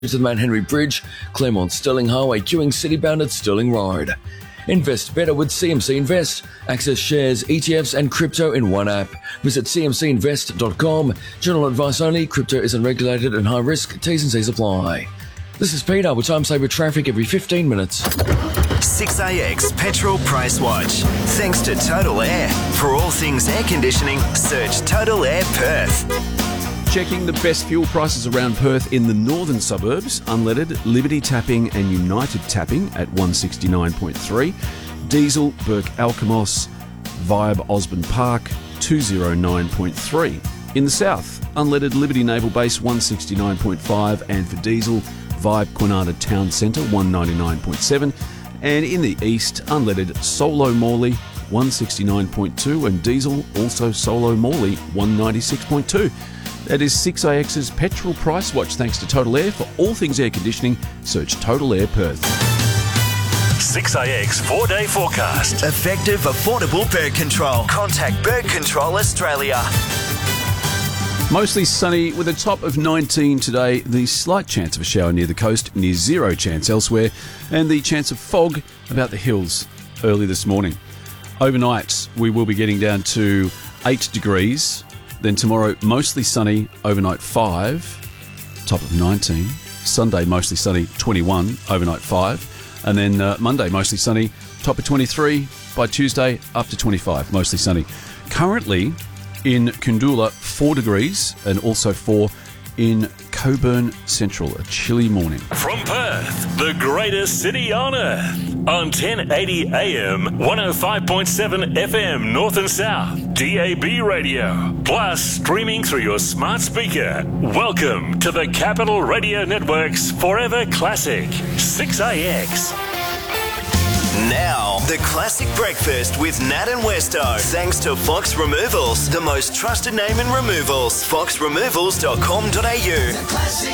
to the Mount Henry Bridge, Claremont Stirling Highway, queuing citybound at Stirling Road. Invest better with CMC Invest. Access shares, ETFs and crypto in one app. Visit cmcinvest.com. General advice only. Crypto is unregulated and high risk. T's and C's apply. This is Peter with Time Saver Traffic every 15 minutes. 6AX Petrol Price Watch. Thanks to Total Air. For all things air conditioning, search Total Air Perth. Checking the best fuel prices around Perth in the northern suburbs. Unleaded, Liberty Tapping and United Tapping at 169.3. Diesel, Burke Alkimos, Vibe Osborne Park, 209.3. In the south, unleaded Liberty Naval Base 169.5, and for diesel, Vibe Quinana Town Centre 199.7. And in the east, unleaded Solo Morley 169.2, and diesel also Solo Morley 196.2. That is 6AX's Petrol Price Watch. Thanks to Total Air. For all things air conditioning, search Total Air Perth. 6AX 4-day forecast. Effective, affordable bird control. Contact Bird Control Australia. Mostly sunny with a top of 19 today. The slight chance of a shower near the coast, near zero chance elsewhere. And the chance of fog about the hills early this morning. Overnight, we will be getting down to 8 degrees. Then tomorrow, mostly sunny, overnight 5, top of 19. Sunday, mostly sunny, 21, overnight 5. And then Monday, mostly sunny, top of 23. By Tuesday, up to 25, mostly sunny. Currently, in Kundula, 4 degrees, and also 4 in Coburn Central. A chilly morning. From Perth, the greatest city on earth. On 1080 AM, 105.7 FM North and South, DAB radio. Plus, streaming through your smart speaker. Welcome to the Capital Radio Network's Forever Classic, 6AX. Now, the classic breakfast with Nat and Westo. Thanks to Fox Removals, the most trusted name in removals. foxremovals.com.au.